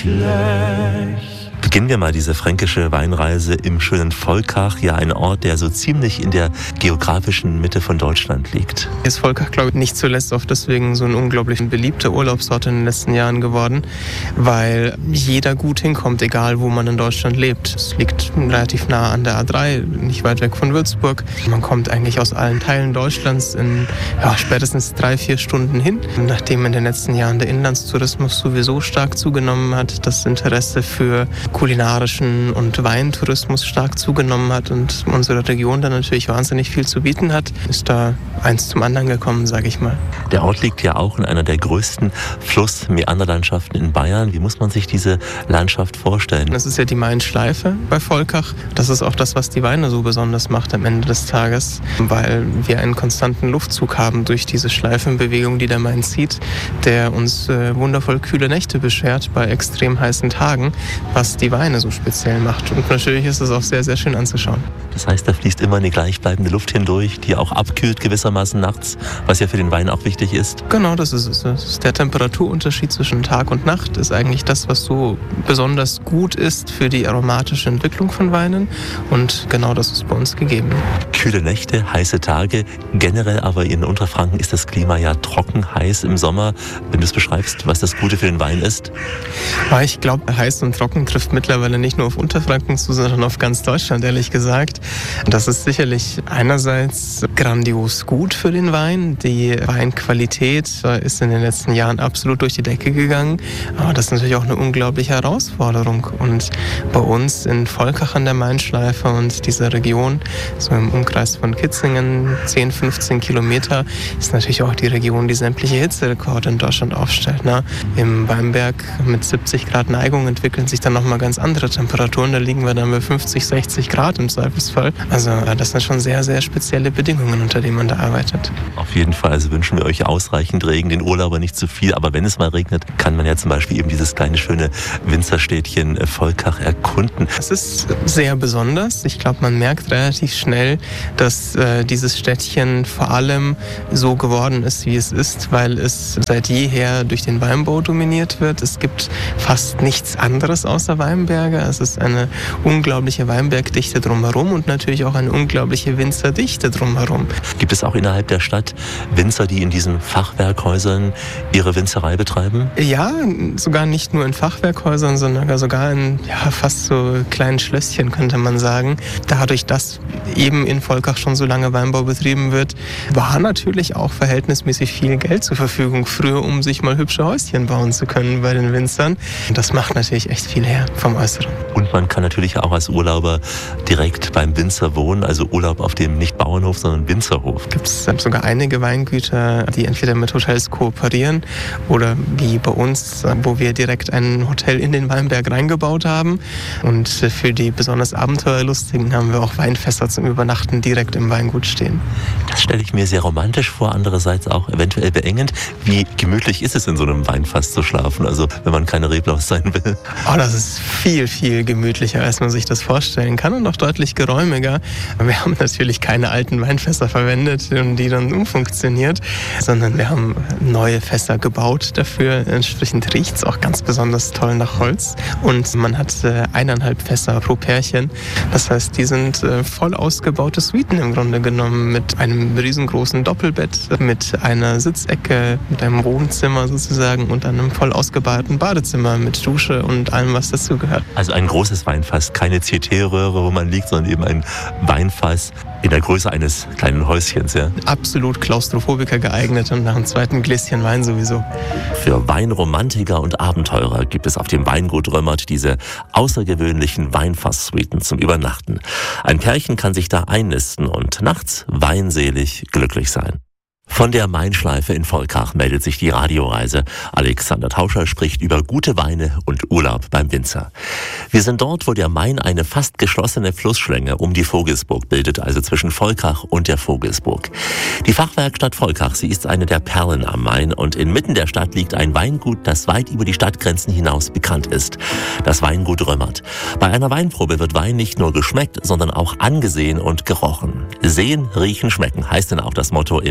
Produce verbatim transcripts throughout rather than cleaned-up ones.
Beginnen wir mal diese fränkische Weinreise im schönen Volkach, ja ein Ort, der so ziemlich in der geografischen Mitte von Deutschland liegt. Ist Volkach, glaube ich, nicht zuletzt auch deswegen so ein unglaublich beliebter Urlaubsort in den letzten Jahren geworden, weil jeder gut hinkommt, egal wo man in Deutschland lebt. Es liegt relativ nah an der A drei, nicht weit weg von Würzburg. Man kommt eigentlich aus allen Teilen Deutschlands in ja, spätestens drei, vier Stunden hin. Nachdem in den letzten Jahren der Inlandstourismus sowieso stark zugenommen hat, das Interesse für kulinarischen und Weintourismus stark zugenommen hat und unsere Region dann natürlich wahnsinnig viel zu bieten hat, ist da eins zum anderen gekommen, sage ich mal. Der Ort liegt ja auch in einer der größten Fluss-Meanderlandschaften in Bayern. Wie muss man sich diese Landschaft vorstellen? Das ist ja die Main-Schleife bei Volkach. Das ist auch das, was die Weine so besonders macht am Ende des Tages, weil wir einen konstanten Luftzug haben durch diese Schleifenbewegung, die der Main zieht, der uns äh, wundervoll kühle Nächte beschert bei extrem heißen Tagen, was die Weine so speziell macht. Und natürlich ist es auch sehr, sehr schön anzuschauen. Das heißt, da fließt immer eine gleichbleibende Luft hindurch, die auch abkühlt gewissermaßen nachts, was ja für den Wein auch wichtig ist. Genau, das ist es. Das ist der Temperaturunterschied zwischen Tag und Nacht ist eigentlich das, was so besonders gut ist für die aromatische Entwicklung von Weinen. Und genau das ist bei uns gegeben. Kühle Nächte, heiße Tage. Generell aber in Unterfranken ist das Klima ja trocken, heiß im Sommer. Wenn du es beschreibst, was das Gute für den Wein ist? Ja, ich glaube, heiß und trocken trifft mittlerweile nicht nur auf Unterfranken zu, sondern auf ganz Deutschland, ehrlich gesagt. Das ist sicherlich einerseits grandios gut für den Wein. Die Weinqualität ist in den letzten Jahren absolut durch die Decke gegangen. Aber das ist natürlich auch eine unglaubliche Herausforderung. Und bei uns in Volkach an der Main-Schleife und dieser Region, so im Umkreis von Kitzingen, zehn, fünfzehn Kilometer, ist natürlich auch die Region, die sämtliche Hitzerekorde in Deutschland aufstellt. Ne? Im Weinberg mit siebzig Grad Neigung entwickeln sich dann nochmal ganz andere Temperaturen. Da liegen wir dann bei fünfzig, sechzig Grad im Zweifelsfall. Also das sind schon sehr, sehr spezielle Bedingungen, unter denen man da arbeitet. Auf jeden Fall, also wünschen wir euch ausreichend Regen, den Urlauber nicht zu viel. Aber wenn es mal regnet, kann man ja zum Beispiel eben dieses kleine, schöne Winzerstädtchen Volkach erkunden. Es ist sehr besonders. Ich glaube, man merkt relativ schnell, dass äh, dieses Städtchen vor allem so geworden ist, wie es ist, weil es seit jeher durch den Weinbau dominiert wird. Es gibt fast nichts anderes außer Weinberge. Es ist eine unglaubliche Weinbergdichte drumherum und natürlich auch eine unglaubliche Winzerdichte drumherum. Gibt es auch innerhalb der Stadt Winzer, die in diesen Fachwerkhäusern ihre Winzerei betreiben? Ja, sogar nicht nur in Fachwerkhäusern, sondern sogar in ja, fast so kleinen Schlösschen, könnte man sagen. Dadurch, dass eben in Volkach schon so lange Weinbau betrieben wird, war natürlich auch verhältnismäßig viel Geld zur Verfügung früher, um sich mal hübsche Häuschen bauen zu können bei den Winzern. Das macht natürlich echt viel her vom Äußeren. Und man kann natürlich auch als Urlauber direkt beim Winzer wohnen, also Urlaub auf dem nicht Bauernhof, sondern Winzerhof. Gibt es sogar einige Weingüter, die entweder mit Hotels kooperieren oder wie bei uns, wo wir direkt ein Hotel in den Weinberg reingebaut haben. Und für die besonders Abenteuerlustigen haben wir auch Weinfässer zum Übernachten direkt im Weingut stehen. Das stelle ich mir sehr romantisch vor, andererseits auch eventuell beengend. Wie gemütlich ist es, in so einem Weinfass zu schlafen, also wenn man keine Reblaus sein will? Oh, das ist viel, viel gemütlicher, als man sich das vorstellen kann und auch deutlich geräumiger. Wir haben natürlich keine alten Weinfässer verwendet und die dann umfunktioniert, sondern wir haben neue Fässer gebaut dafür. Entsprechend riecht es auch ganz besonders toll nach Holz und man hat äh, eineinhalb Fässer pro Pärchen. Das heißt, die sind äh, voll ausgebaute Suiten im Grunde genommen mit einem riesengroßen Doppelbett, mit einer Sitzecke, mit einem Wohnzimmer sozusagen und einem voll ausgebauten Badezimmer mit Dusche und allem, was dazugehört. Also ein großes Weinfass, keine C T-Röhre, wo man liegt, sondern eben ein Weinfass in der Größe eines kleinen Häuschens. Ja? Absolut Klaustrophobiker geeignet und nach einem zweiten Gläschen Wein sowieso. Für Weinromantiker und Abenteurer gibt es auf dem Weingut Römert diese außergewöhnlichen Weinfass-Suiten zum Übernachten. Ein Pärchen kann sich da einnisten und nachts weinselig glücklich sein. Von der Main-Schleife in Volkach meldet sich die Radioreise. Alexander Tauscher spricht über gute Weine und Urlaub beim Winzer. Wir sind dort, wo der Main eine fast geschlossene Flussschlänge um die Vogelsburg bildet, also zwischen Volkach und der Vogelsburg. Die Fachwerkstatt Volkach, sie ist eine der Perlen am Main und inmitten der Stadt liegt ein Weingut, das weit über die Stadtgrenzen hinaus bekannt ist. Das Weingut Römert. Bei einer Weinprobe wird Wein nicht nur geschmeckt, sondern auch angesehen und gerochen. Sehen, riechen, schmecken heißt denn auch das Motto im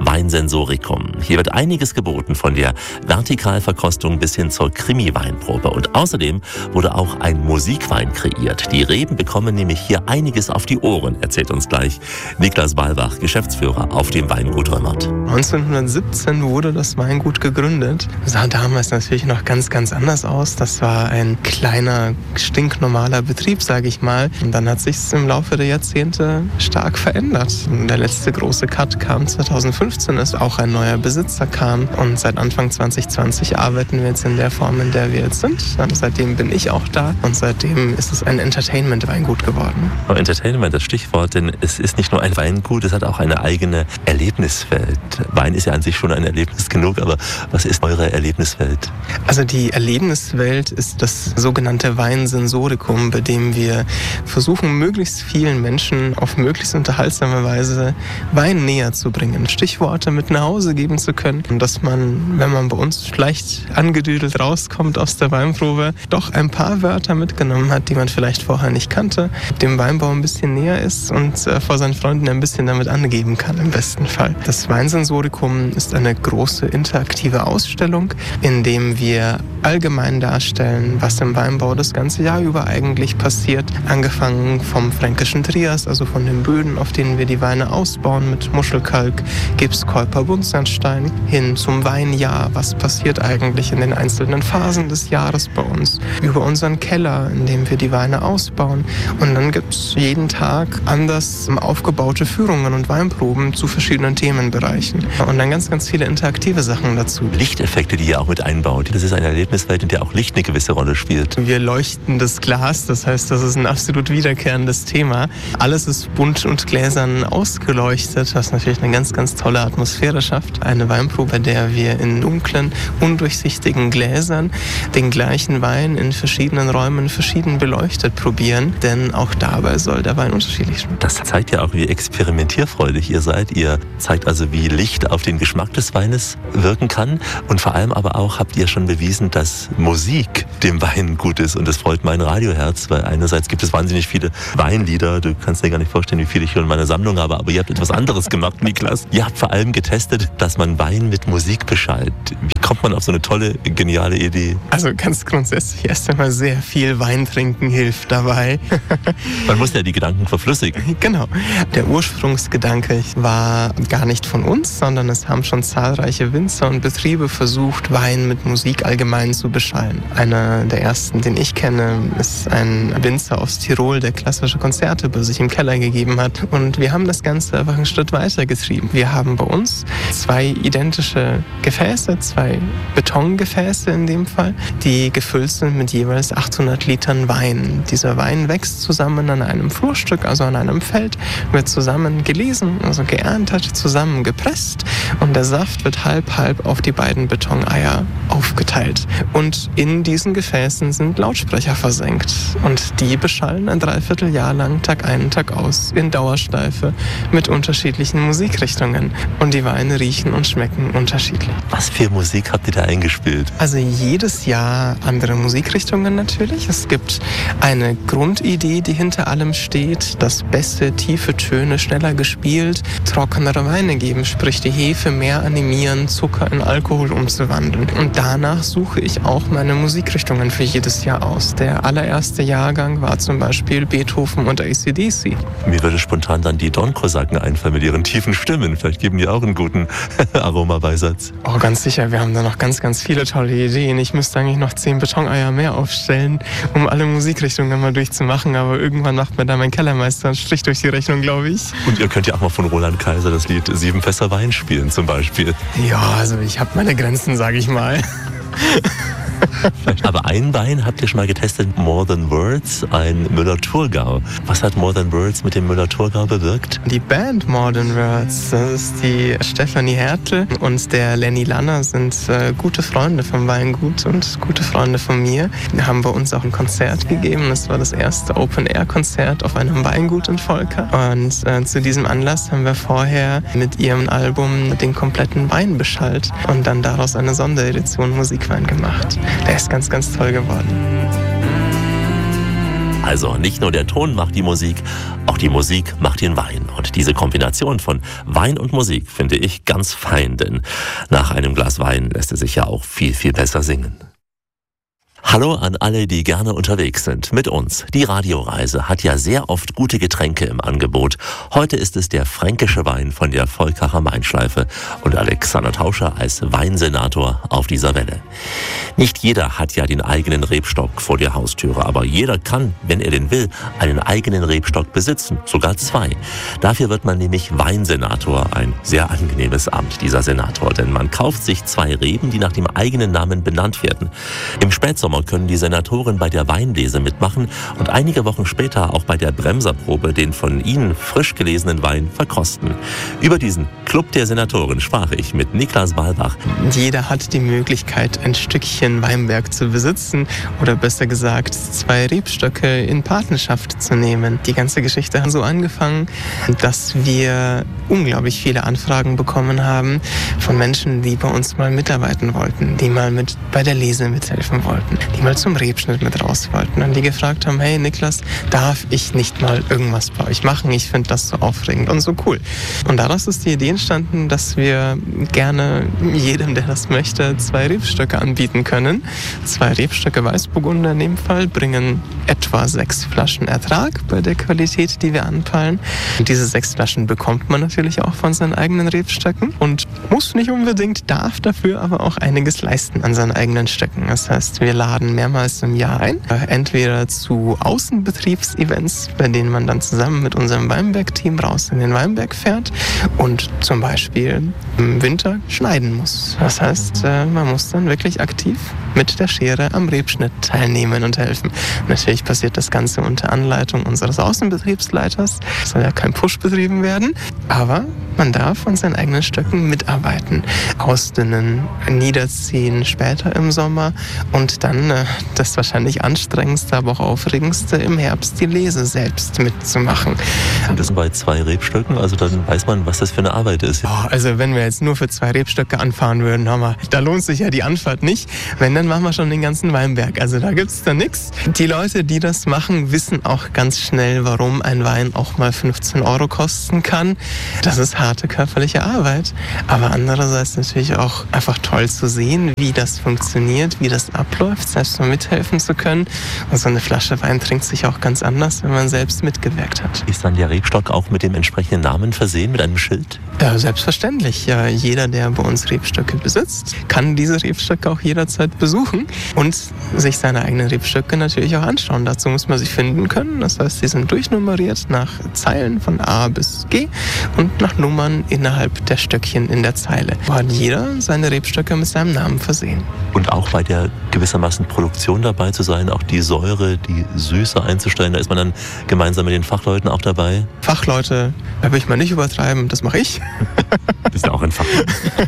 Weinsensorikum. Hier wird einiges geboten, von der Vertikalverkostung bis hin zur Krimi-Weinprobe. Und außerdem wurde auch ein Musikwein kreiert. Die Reben bekommen nämlich hier einiges auf die Ohren, erzählt uns gleich Niklas Balbach, Geschäftsführer auf dem Weingut Römert. neunzehnhundertsiebzehn wurde das Weingut gegründet. Sah damals natürlich noch ganz, ganz anders aus. Das war ein kleiner, stinknormaler Betrieb, sage ich mal. Und dann hat sich es im Laufe der Jahrzehnte stark verändert. Der letzte große Cut kam zweitausendfünfzehn, als auch ein neuer Besitzer kam. Und seit Anfang zwanzig zwanzig arbeiten wir jetzt in der Form, in der wir jetzt sind. Seitdem bin ich auch da und seitdem ist es ein Entertainment-Weingut geworden. Oh, Entertainment, das Stichwort, denn es ist nicht nur ein Weingut, es hat auch eine eigene Erlebniswelt. Wein ist ja an sich schon ein Erlebnis genug, aber was ist eure Erlebniswelt? Also die Erlebniswelt ist das sogenannte Weinsensorikum, bei dem wir versuchen, möglichst vielen Menschen auf möglichst unterhaltsame Weise Wein näher zu bringen, Stichworte mit nach Hause geben zu können, dass man, wenn man bei uns leicht angedüdelt rauskommt aus der Weinprobe, doch ein paar Wörter mitgenommen hat, die man vielleicht vorher nicht kannte, dem Weinbau ein bisschen näher ist und äh, vor seinen Freunden ein bisschen damit angeben kann, im besten Fall. Das Weinsensorikum ist eine große interaktive Ausstellung, in dem wir allgemein darstellen, was im Weinbau das ganze Jahr über eigentlich passiert. Angefangen vom fränkischen Trias, also von den Böden, auf denen wir die Weine ausbauen mit Muschelkalk, Gipskäuper, Buntsandstein, hin zum Weinjahr. Was passiert eigentlich in den einzelnen Phasen des Jahres bei uns? Über unseren Keller, in dem wir die Weine ausbauen. Und dann gibt es jeden Tag anders aufgebaute Führungen und Weinproben zu verschiedenen Themenbereichen. Und dann ganz, ganz viele interaktive Sachen dazu. Lichteffekte, die ihr auch mit einbaut. Das ist eine Erlebniswelt, in der auch Licht eine gewisse Rolle spielt. Wir leuchten das Glas, das heißt, das ist ein absolut wiederkehrendes Thema. Alles ist bunt und gläsern ausgeleuchtet, was natürlich eine ganz, ganz tolle Atmosphäre schafft. Eine Weinprobe, bei der wir in dunklen, undurchsichtigen Gläsern den gleichen Wein in verschiedenen Räumen verschieden beleuchtet probieren, denn auch dabei soll der Wein unterschiedlich schmecken. Das zeigt ja auch, wie experimentierfreudig ihr seid. Ihr zeigt also, wie Licht auf den Geschmack des Weines wirken kann und vor allem aber auch habt ihr schon bewiesen, dass Musik dem Wein gut ist und das freut mein Radioherz, weil einerseits gibt es wahnsinnig viele Weinlieder, du kannst dir gar nicht vorstellen, wie viele ich hier in meiner Sammlung habe, aber ihr habt etwas anderes gemacht, Niklas. Ihr habt vor allem getestet, dass man Wein mit Musik beschallt. Wie kommt man auf so eine tolle, geniale Idee? Also ganz grundsätzlich erst einmal sehr viel Wein trinken hilft dabei. Man muss ja die Gedanken verflüssigen. Genau. Der Ursprungsgedanke war gar nicht von uns, sondern es haben schon zahlreiche Winzer und Betriebe versucht, Wein mit Musik allgemein zu beschallen. Einer der ersten, den ich kenne, ist ein Winzer aus Tirol, der klassische Konzerte bei sich im Keller gegeben hat. Und wir haben das Ganze einfach einen Schritt weiter getrieben. Wir haben bei uns zwei identische Gefäße, zwei Betongefäße in dem Fall, die gefüllt sind mit jeweils achthundert Litern Wein. Dieser Wein wächst zusammen an einem Flurstück, also an einem Feld, wird zusammen gelesen, also geerntet, zusammen gepresst und der Saft wird halb-halb auf die beiden Betoneier aufgeteilt. Und in diesen Gefäßen sind Lautsprecher versenkt und die beschallen ein Dreivierteljahr lang Tag ein, Tag aus in Dauerschleife mit unterschiedlichen Musikrichtungen und die Weine riechen und schmecken unterschiedlich. Was für Musik habt ihr da eingespielt? Also jedes Jahr andere Musikrichtungen natürlich. Es gibt eine Grundidee, die hinter allem steht, dass Bässe, tiefe Töne schneller gespielt, trockenere Weine geben, sprich die Hefe mehr animieren, Zucker in Alkohol umzuwandeln. Und danach suche ich auch meine Musikrichtungen für jedes Jahr aus. Der allererste Jahrgang war zum Beispiel Beethoven und A C D C. Mir würde spontan dann die Don-Kosaken einfallen mit ihren tiefen Stimmen. Vielleicht geben die auch einen guten Aromabeisatz. Oh, ganz sicher. Wir haben da noch ganz, ganz viele tolle Ideen. Ich müsste eigentlich noch zehn Betoneier mehr aufstellen, um alle Musikrichtungen mal durchzumachen. Aber irgendwann macht mir da mein Kellermeister einen Strich durch die Rechnung, glaube ich. Und ihr könnt ja auch mal von Roland Kaiser das Lied Sieben Fässer Wein spielen zum Beispiel. Ja, also ich habe meine Grenzen, sage ich mal. Aber ein Wein habt ihr schon mal getestet, More Than Words, ein Müller-Thurgau. Was hat More Than Words mit dem Müller-Thurgau bewirkt? Die Band More Than Words, das ist die Stefanie Hertel und der Lenny Lanner, sind äh, gute Freunde vom Weingut und gute Freunde von mir. Wir haben bei uns auch ein Konzert gegeben. Das war das erste Open-Air-Konzert auf einem Weingut in Volker. Und äh, zu diesem Anlass haben wir vorher mit ihrem Album den kompletten Wein beschallt und dann daraus eine Sonderedition Musikwein gemacht. Der ist ganz, ganz toll geworden. Also nicht nur der Ton macht die Musik, auch die Musik macht den Wein. Und diese Kombination von Wein und Musik finde ich ganz fein, denn nach einem Glas Wein lässt es sich ja auch viel, viel besser singen. Hallo an alle, die gerne unterwegs sind mit uns. Die Radioreise hat ja sehr oft gute Getränke im Angebot. Heute ist es der fränkische Wein von der Volkacher Weinschleife und Alexander Tauscher als Weinsenator auf dieser Welle. Nicht jeder hat ja den eigenen Rebstock vor der Haustüre, aber jeder kann, wenn er den will, einen eigenen Rebstock besitzen, sogar zwei. Dafür wird man nämlich Weinsenator, ein sehr angenehmes Amt, dieser Senator, denn man kauft sich zwei Reben, die nach dem eigenen Namen benannt werden. Im Spätsommer können die Senatoren bei der Weinlese mitmachen und einige Wochen später auch bei der Bremserprobe den von ihnen frisch gelesenen Wein verkosten. Über diesen Club der Senatoren sprach ich mit Niklas Walbach. Jeder hat die Möglichkeit, ein Stückchen Weinberg zu besitzen oder besser gesagt, zwei Rebstöcke in Patenschaft zu nehmen. Die ganze Geschichte hat so angefangen, dass wir unglaublich viele Anfragen bekommen haben von Menschen, die bei uns mal mitarbeiten wollten, die mal mit bei der Lese mithelfen wollten, die mal zum Rebschnitt mit raus wollten und die gefragt haben, hey Niklas, darf ich nicht mal irgendwas bei euch machen? Ich finde das so aufregend und so cool. Und daraus ist die Idee entstanden, dass wir gerne jedem, der das möchte, zwei Rebstöcke anbieten können. Zwei Rebstöcke Weißburgunder in dem Fall bringen etwa sechs Flaschen Ertrag bei der Qualität, die wir anpeilen. Und diese sechs Flaschen bekommt man natürlich auch von seinen eigenen Rebstöcken und muss nicht unbedingt, darf dafür aber auch einiges leisten an seinen eigenen Stöcken. Das heißt, wir laden mehrmals im Jahr ein, entweder zu Außenbetriebsevents, bei denen man dann zusammen mit unserem Weinberg-Team raus in den Weinberg fährt und zum Beispiel im Winter schneiden muss. Das heißt, man muss dann wirklich aktiv mit der Schere am Rebschnitt teilnehmen und helfen. Natürlich passiert das Ganze unter Anleitung unseres Außenbetriebsleiters. Es soll ja kein Push betrieben werden, aber man darf an seinen eigenen Stöcken mitarbeiten, ausdünnen, niederziehen später im Sommer und dann äh, das wahrscheinlich anstrengendste, aber auch aufregendste im Herbst die Lese selbst mitzumachen. Und das sind bei zwei Rebstöcken, also dann weiß man, was das für eine Arbeit ist. Oh, also wenn wir jetzt nur für zwei Rebstöcke anfahren würden, haben wir, da lohnt sich ja die Anfahrt nicht. Wenn, dann machen wir schon den ganzen Weinberg. Also da gibt's da nichts. Die Leute, die das machen, wissen auch ganz schnell, warum ein Wein auch mal fünfzehn Euro kosten kann. Das ist harte körperliche Arbeit. Aber andererseits natürlich auch einfach toll zu sehen, wie das funktioniert, wie das abläuft, selbst mal mithelfen zu können. Und so eine Flasche Wein trinkt sich auch ganz anders, wenn man selbst mitgewirkt hat. Ist dann der Rebstock auch mit dem entsprechenden Namen versehen, mit einem Schild? Ja, selbstverständlich. Ja, jeder, der bei uns Rebstöcke besitzt, kann diese Rebstöcke auch jederzeit besuchen und sich seine eigenen Rebstöcke natürlich auch anschauen. Dazu muss man sich finden können. Das heißt, sie sind durchnummeriert nach Zeilen von A bis G und nach Nummern innerhalb der Stöckchen in der Zeile. Wo hat jeder seine Rebstöcke mit seinem Namen versehen. Und auch bei der gewissermaßen Produktion dabei zu sein, auch die Säure, die Süße einzustellen, da ist man dann gemeinsam mit den Fachleuten auch dabei? Fachleute, da will ich mal nicht übertreiben, das mache ich. Du bist ja auch ein Fachmann.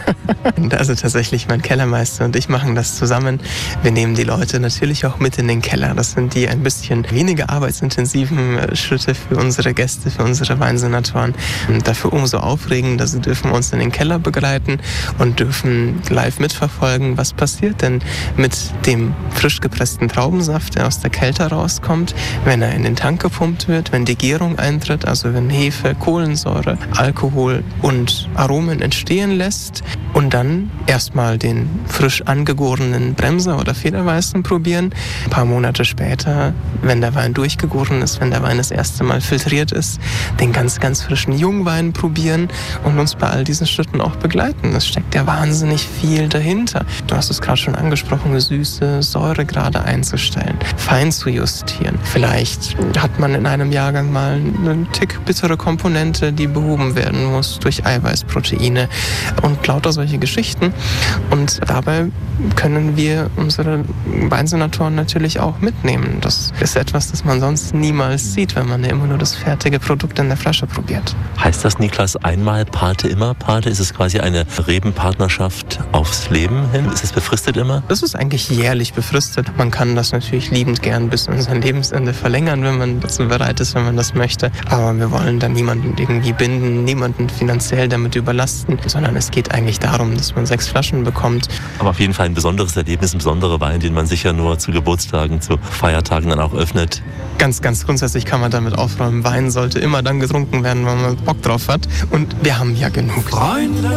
Also tatsächlich, mein Kellermeister und ich machen das zusammen. Wir nehmen die Leute natürlich auch mit in den Keller. Das sind die ein bisschen weniger arbeitsintensiven Schritte für unsere Gäste, für unsere Weinsenatoren. Und dafür umso aufregender, sie dürfen uns in den Keller begleiten und dürfen live mitverfolgen, was passiert denn mit dem frisch gepressten Traubensaft, der aus der Kälte rauskommt, wenn er in den Tank gepumpt wird, wenn die Gärung eintritt, also wenn Hefe, Kohlensäure, Alkohol und Aromen entstehen lässt und dann erstmal den frisch angegorenen Bremser oder Federweißen probieren. Ein paar Monate später, wenn der Wein durchgegoren ist, wenn der Wein das erste Mal filtriert ist, den ganz, ganz frischen Jungwein probieren und uns bei all diesen Schritten auch begleiten. Es steckt ja wahnsinnig viel dahinter. Du hast es gerade schon angesprochen, Süße, Säuregrade einzustellen, fein zu justieren. Vielleicht hat man in einem Jahrgang mal eine Tick bittere Komponente, die behoben werden muss durch Eiweißproteine und lauter solche Geschichten. Und dabei können wir unsere Weinsenatoren natürlich auch mitnehmen. Das ist etwas, das man sonst niemals sieht, wenn man ja immer nur das fertige Produkt in der Flasche probiert. Heißt das, Niklas, einmal Pate, immer Pate? Ist es quasi eine Rebenpartnerschaft aufs Leben hin? Ist es befristet immer? Das ist eigentlich jährlich befristet. Man kann das natürlich liebend gern bis an sein Lebensende verlängern, wenn man dazu bereit ist, wenn man das möchte. Aber wir wollen da niemanden irgendwie binden, niemanden finanziell damit überlasten, sondern es geht eigentlich darum, dass man sechs Flaschen bekommt. Aber auf jeden Fall ein besonderes Erlebnis, ein besonderer Wein, den man sicher nur zu Geburtstagen, zu Feiertagen dann auch öffnet. Ganz, ganz grundsätzlich kann man damit aufräumen. Wein sollte immer dann getrunken werden, wenn man Bock drauf hat. Und wir haben ja genug. Freunde